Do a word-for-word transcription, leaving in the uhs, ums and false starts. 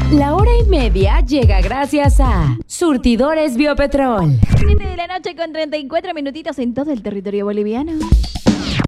La hora y media llega gracias a Surtidores Biopetrol. siete de la noche con treinta y cuatro minutitos en todo el territorio boliviano.